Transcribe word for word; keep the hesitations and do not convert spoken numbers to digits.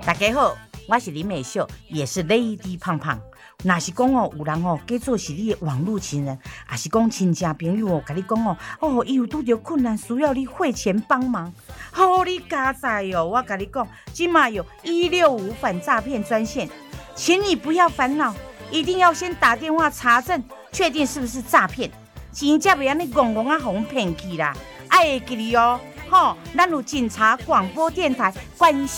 大家好，我是林美秀，也是 Lady 胖胖。若是讲哦，有人哦假做是你的网络情人，还是讲亲戚朋友哦，甲你讲哦，哦，伊有拄着困难，需要你汇钱帮忙，好你加载哦！我甲你讲，今嘛有一六五反诈骗专线，请你不要烦恼，一定要先打电话查证，确定是不是诈骗，钱才袂安尼戆戆啊，互骗去啦！爱会记哩哦，吼，咱有警察广播电台关心。